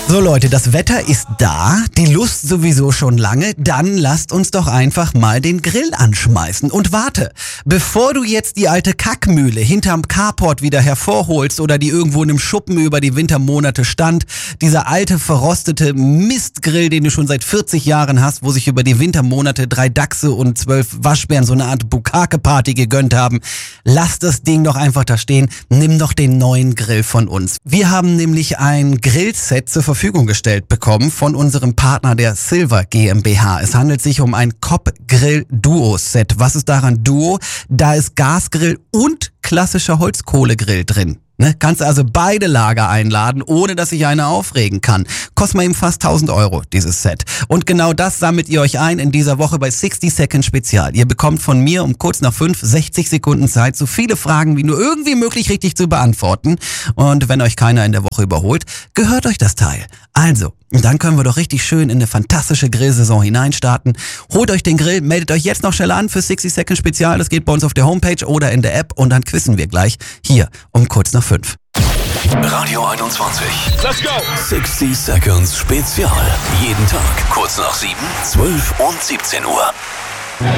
So Leute, das Wetter ist da, die Lust sowieso schon lange, dann lasst uns doch einfach mal den Grill anschmeißen. Und warte, bevor du jetzt die alte Kackmühle hinterm Carport wieder hervorholst oder die irgendwo in einem Schuppen über die Wintermonate stand, dieser alte verrostete Mistgrill, den du schon seit 40 Jahren hast, wo sich über die Wintermonate 3 Dachse und 12 Waschbären so eine Art Bukake-Party gegönnt haben, lass das Ding doch einfach da stehen, nimm doch den neuen Grill von uns. Wir haben nämlich ein Grillset zur Verfügung gestellt bekommen von unserem Partner der Silver GmbH. Es handelt sich um ein Kopp-Grill-Duo-Set. Was ist daran Duo? Da ist Gasgrill und klassischer Holzkohlegrill drin. Ne? Kannst du also beide Lager einladen, ohne dass sich einer aufregen kann. Kostet mal eben fast 1.000 Euro, dieses Set. Und genau das sammelt ihr euch ein in dieser Woche bei 60 Second Spezial. Ihr bekommt von mir um kurz nach 5, 60 Sekunden Zeit, so viele Fragen wie nur irgendwie möglich richtig zu beantworten. Und wenn euch keiner in der Woche überholt, gehört euch das Teil. Also, dann können wir doch richtig schön in eine fantastische Grillsaison hineinstarten. Holt euch den Grill, meldet euch jetzt noch schnell an für 60 Second Spezial. Das geht bei uns auf der Homepage oder in der App und dann quizzen wir gleich hier um kurz nach 5. Radio 21. Let's go! 60 Seconds Spezial. Jeden Tag kurz nach 7, 12 und 17 Uhr.